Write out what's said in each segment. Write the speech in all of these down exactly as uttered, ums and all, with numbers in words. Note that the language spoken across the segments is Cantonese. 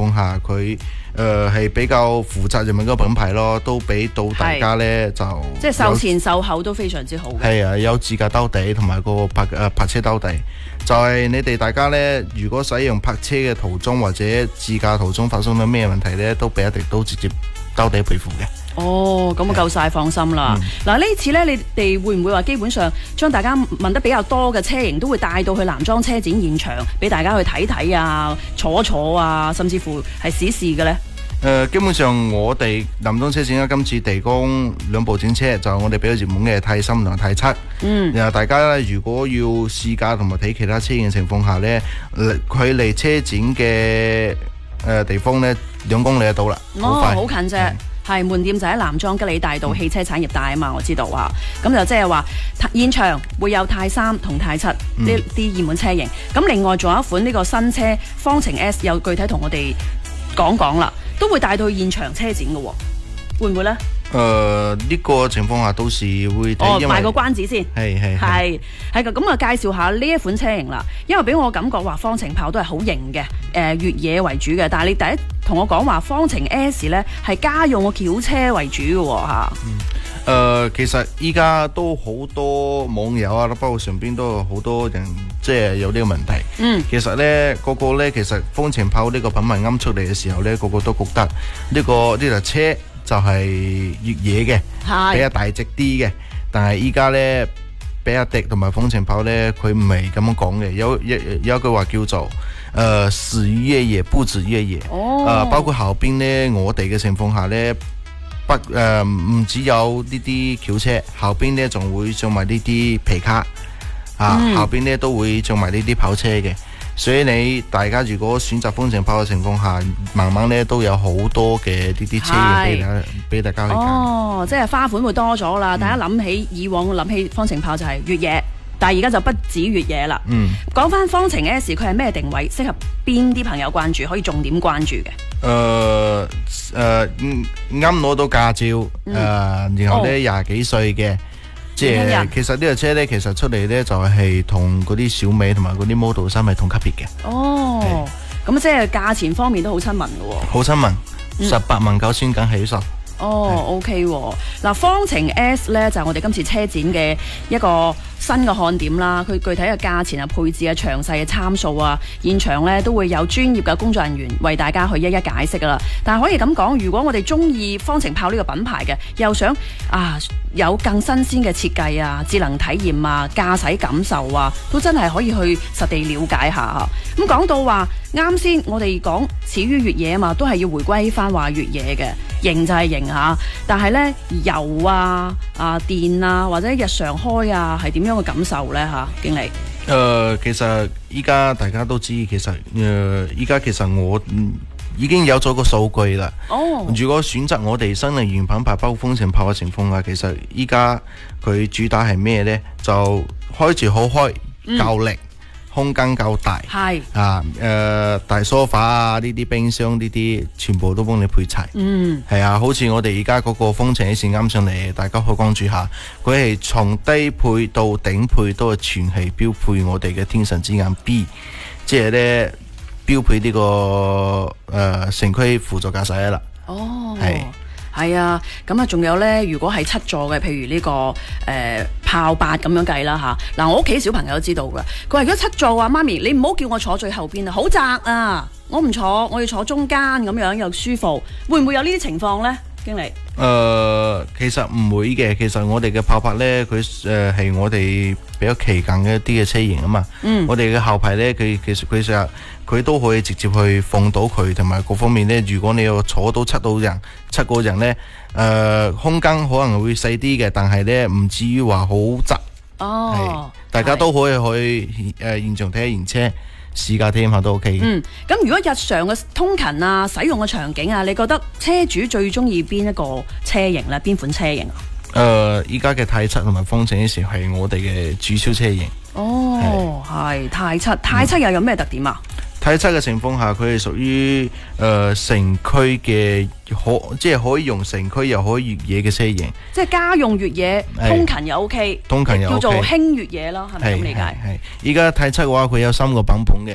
況下，佢誒係比較負責任嘅一個品牌咯，都俾到大家咧就即係售前售後都非常之好嘅。 係啊，有自駕兜地同埋個泊誒泊車兜地，就係、是、你哋大家咧，如果使用泊車嘅途中或者自駕途中發生咗咩問題咧，都俾一定都直接兜地賠付嘅。 哦，咁啊夠晒放心啦。嗱、嗯，呢次呢，你哋會唔會話基本上將大家問得比較多嘅車型都會帶到去男裝車展現場，俾大家去睇睇啊、坐一坐啊，甚至乎係試試嘅呢？ 誒、呃，基本上我哋男裝車展咧，今次提供兩部展車，就係、我哋比較熱門嘅泰森同埋泰七。嗯，然後大家咧，如果要試駕同埋睇其他車型嘅情況下呢，距離車展嘅誒地方呢，兩公里就到啦，好快， 好近啫。係門店就喺南莊吉利大道汽車產業帶啊嘛，我知道啊。咁就即係話現場會有泰三同泰七呢啲熱門車型。咁、嗯、另外仲有一款呢個新車方程 S， 有具體同我哋講講啦，都會帶到去現場車展嘅喎，會唔會呢？ 誒、呃，呢、這個情況下到時會睇， 哦，賣個關子先， 係係係係咁啊！介紹下呢一款車型啦，因為俾我感覺話方程炮都係好型嘅，誒、呃、越野為主嘅。但係你第一同我講話方程 S 咧係家用嘅轎車為主嘅吓。 嗯，誒、呃，其實依家都好多網友啊，包括上邊都有好多人即係有呢個問題。嗯，其實咧個個咧，其實方程炮呢個品牌啱出嚟嘅時候咧，個個都覺得呢、這個呢台、這個、車就係越野嘅，比較大隻啲嘅。但係依家咧，比亞迪同埋方程炮咧，佢唔係咁樣講嘅。有有有一句話叫做誒，始於越野，不止越野。哦。誒、呃，包括後邊咧，我哋嘅情況下咧，不誒唔只有呢啲轎車，後邊咧仲會做埋呢啲皮卡，啊，嗯、後邊咧都會做埋呢啲跑車嘅。所以你大家如果選擇方程炮嘅情況下，慢慢咧都有好多嘅呢啲車型俾大家俾大家去揀。 哦，即係花款會多咗啦。嗯、大家諗起以往諗起方程炮就係越野，但係而家就不止越野啦。嗯，講翻方程 S， 佢係咩定位？適合邊啲朋友關注？可以重點關注嘅？ 誒誒，啱攞到駕照，誒、嗯呃，然後咧廿幾歲嘅。即係其實呢個車咧，其實出嚟咧就係同嗰啲小米同埋嗰啲 Model 三係同級別嘅。哦， 咁即係價錢方面都好親民嘅喎。 好親民，十八萬九千梗起售。 哦 ，OK 喎。嗱，方程 S 咧就係我哋今次車展嘅一個新嘅看點啦。佢具體嘅價錢啊、配置啊、詳細嘅參數啊，現場咧都會有專業嘅工作人員為大家去一一解釋噶啦。但係可以咁講，如果我哋中意方程炮呢個品牌嘅，又想啊有更新鮮嘅設計啊、智能體驗啊、駕駛感受啊，都真係可以去實地了解下。咁講到話啱先，我哋講始於越野啊嘛，都係要回歸翻話越野嘅。型就係型吓，但係咧油啊、啊電啊或者日常開啊，係點樣嘅感受咧吓？經理，誒、 呃，其實依家大家都知，其實誒，依、呃、家其實我、嗯、已經有咗個數據啦。哦，如果選擇我哋新能源品牌包括方程炮嘅情況下，其實依家佢主打係咩咧？就開住好開，夠力。嗯，空間夠大，係啊，誒、呃，大梳化啊，呢啲冰箱呢啲，全部都幫你配齊。嗯，係啊，好似我哋而家嗰個方程 S 啱上嚟，大家可以關注下，佢係從低配到頂配都係全係標配我哋嘅天神之眼 B， 即係咧標配呢、這個誒、呃、城區輔助駕駛啦。哦，係。 係啊，咁啊，仲有呢？如果係七座嘅，譬如呢、這個誒、呃、炮八咁樣計啦吓。嗱，我屋企小朋友都知道㗎，佢話如果七座啊，媽咪你唔好叫我坐最後邊啊，好窄啊，我唔坐，我要坐中間咁樣又舒服。會唔會有呢啲情況呢？經理？誒、 呃，其實唔會嘅。其實我哋嘅炮八呢，佢誒係我哋比較旗艦嘅一啲嘅車型啊嘛。嗯。我哋嘅後排呢，佢其實佢成日佢都可以直接去放到佢，同埋各方面呢。如果你要坐到七到人七個人呢，誒、呃、空間可能會細啲嘅，但係呢唔至於話好窄。哦。大家都可以去誒、呃、現場睇下現車。試駕體驗下都 OK。嗯， 咁如果日常嘅通勤啊、使用嘅場景啊，你覺得車主最中意邊一個車型咧？邊款車型啊？ 誒、呃，依家嘅泰七同埋方程呢時係我哋嘅主銷車型。 哦，係泰七，泰七又有咩特點啊？嗯， 泰七嘅情況下，佢係屬於誒城區嘅可，即係可以用城區又可以越野嘅車型。即係家用越野，通勤又 OK， 通勤又 OK， 叫做輕越野咯，係咪咁理解？ 係。依家泰七嘅話，佢有三個版本嘅。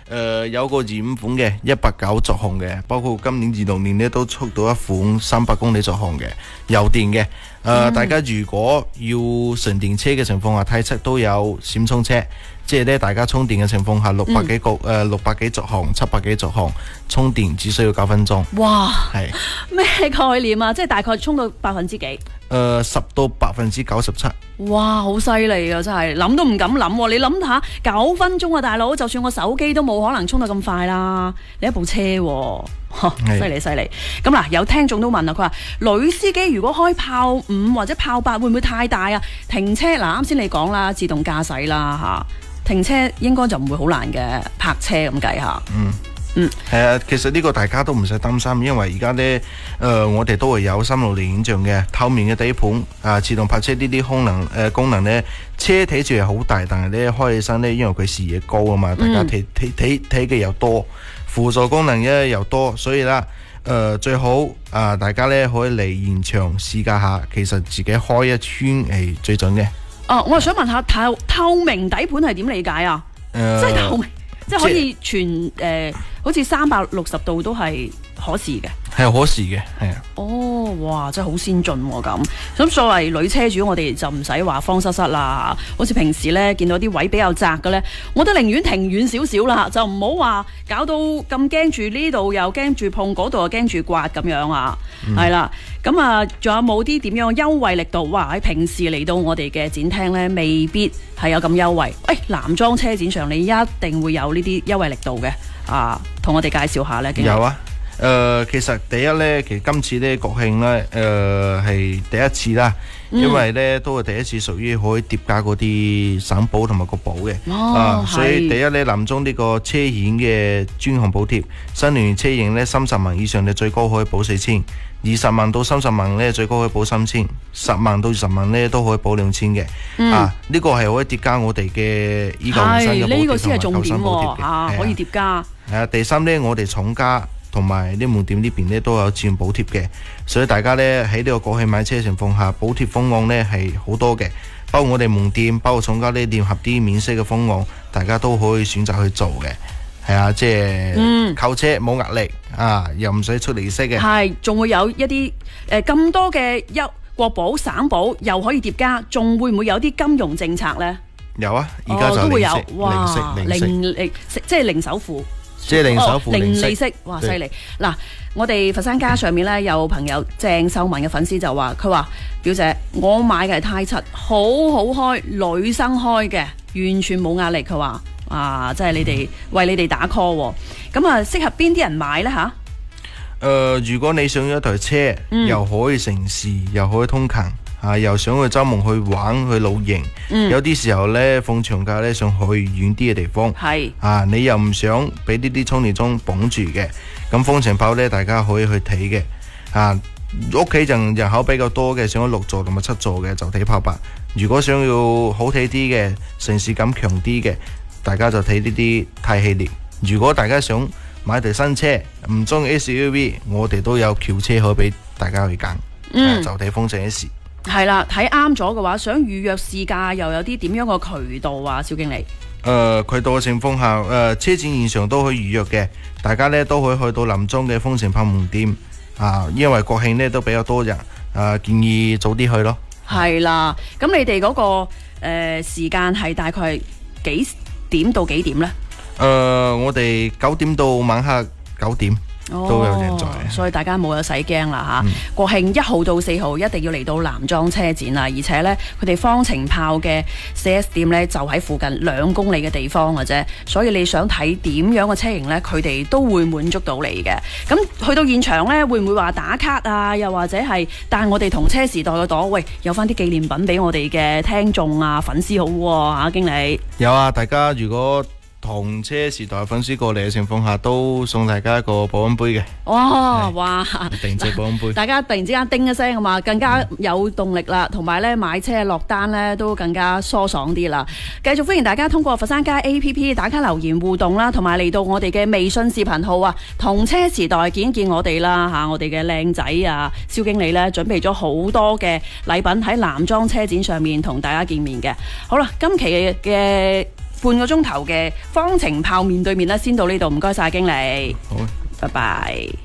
誒有個二五款嘅一百九續航嘅，包括今年二六年咧都出到一款三百公里續航嘅油電嘅。誒、呃嗯、大家如果要純電車嘅情況下，睇出都有閃充車，即係咧大家充電嘅情況下，六百幾個誒六百幾續航，七百幾續航，充電只需要九分鐘。 哇！ 係咩概念啊？即係大概充到百分之幾？ 誒十到百分之九十七。 哇！好犀利啊！真係諗都唔敢諗、啊。你諗下九分鐘啊，大佬，就算我手機都冇可能充得咁快啦。你一部車、啊，犀利犀利。咁嗱，有聽眾都問啦，佢話女司機如果開炮五或者炮八會唔會太大啊？停車嗱，啱先你講啦，自動駕駛啦嚇，停車應該就唔會好難嘅，泊車咁計下。嗯。嗯， 係啊，其實呢個大家都唔使擔心，因為而家呢，誒、呃，我哋都會有三六零影像嘅透明嘅底盤啊，自動泊車呢啲功能誒、呃、功能呢，車睇住係好大，但係呢開起身呢，因為佢視野高啊嘛，大家睇睇睇睇嘅又多，輔助功能咧又多，所以啦，誒、呃、最好啊、呃，大家呢可以嚟現場試駕下，其實自己開一圈係最準嘅。哦、 啊，我係想問下透透明底盤係點理解啊？誒、呃，即係透明。即係可以全誒、呃，好似三百六十度都係可視嘅， 係可視嘅，係啊。 哦，哇，真係好先進喎咁。咁作為女車主，我哋就唔使話慌失失啦。好似平時咧見到啲位比較窄嘅咧，我都寧願停遠少少啦，就唔好話搞到咁驚住呢度又驚住碰嗰度又驚住刮咁樣啊。係啦、嗯，咁啊，仲有冇啲點樣優惠力度？哇！喺平時嚟到我哋嘅展廳咧，未必係有咁優惠。誒、哎，男裝車展上你一定會有呢啲優惠力度嘅啊，同我哋介紹下咧。 有啊。誒、呃，其實第一呢，其實今次呢國慶呢，誒、呃、係第一次啦，嗯、因為呢都係第一次屬於可以疊加嗰啲省保同埋國保嘅， 哦、 啊，所以第一呢，臨終呢個車險嘅專項補貼，新能源車型呢，三十萬以上呢最高可以補四千，二十萬到三十萬呢最高可以補三千，十萬到二十萬呢都可以補兩千嘅，嗯、啊，呢、這個係可以疊加我哋嘅依個新嘅補貼同埋救生補貼嘅， 啊，可以疊加。 係啊，第三呢，我哋廠家同埋啲門店呢邊呢都有自願補貼嘅，所以大家呢喺呢個國慶買車情況下，補貼方案呢係好多嘅，包括我哋門店，包括廠家呢聯合啲免息嘅方案，大家都可以選擇去做嘅。係啊，即係購車冇壓力啊，又唔使出利息嘅。 係，仲會有一啲誒咁多嘅優國保、省保，又可以疊加，仲會唔會有啲金融政策呢？ 有啊，而家就都會有， 零息，零息， 零利即係零首付。 即係零首付、 哦、零利息，哇，犀利！嗱，我哋佛山街上面咧有朋友鄭秀文嘅粉絲就話，佢話表姐，我買嘅係泰七，好好開，女生開嘅，完全冇壓力。佢話啊，即係你哋、嗯、為你哋打 call，咁啊，適合邊啲人買呢？吓？誒、 呃，如果你想要一台車，嗯、又可以城市，又可以通勤。啊！又想去周末去玩去露營，嗯、有啲時候呢，放長假呢，想去遠啲嘅地方， 係啊，你又唔想俾呢啲充電樁綁住嘅，咁風程炮呢，大家可以去睇嘅。啊，屋企人人口比較多嘅，想要六座同埋七座嘅就睇炮八。如果想要好睇啲嘅，城市感強啲嘅，大家就睇呢啲泰系列。如果大家想買台新車，唔中意 S U V， 我哋都有轎車可以俾大家去揀，嗯啊，就睇風程 S。 係啦，睇啱咗嘅話，想預約試駕又有啲點樣嘅渠道啊，蕭經理？誒、 呃，渠道嘅情況下，誒、呃，車展現場都可以預約嘅，大家呢都可以去到臨終嘅風程炮門店啊，因為國慶呢都比較多人，啊，建議早啲去咯。係啦，咁你哋嗰、那個誒、呃、時間係大概係幾點到幾點呢？ 誒、呃，我哋九點到晚黑九點。都有人在， 所以大家冇有使驚啦吓。嗯、國慶一號到四號一定要嚟到男裝車展啦，而且呢，佢哋方程炮嘅 四 S 店呢就喺附近兩公里嘅地方嘅啫，所以你想睇點樣嘅車型呢，佢哋都會滿足到你嘅。咁去到現場呢，會唔會話打卡啊？又或者係帶我哋同車時代嘅朵，喂，有翻啲紀念品俾我哋嘅聽眾啊、粉絲好喎吓，經理。 有啊，大家如果同車時代粉絲過嚟嘅情況下，都送大家一個保溫杯嘅。 哦，哇！ 定製保溫杯， 大家突然之間叮一聲啊嘛，更加有動力啦，同埋咧買車落單咧都更加疏爽啲啦。繼續歡迎大家通過佛山街 A P P 打卡留言互動啦，同埋嚟到我哋嘅微信視頻號啊，同車時代見一見我哋啦嚇，我哋嘅靚仔啊，蕭經理咧準備咗好多嘅禮品喺男裝車展上面同大家見面嘅。好啦，今期嘅半個鐘頭嘅方程炮面對面啦，先到呢度，唔該晒經理， 好， 拜拜。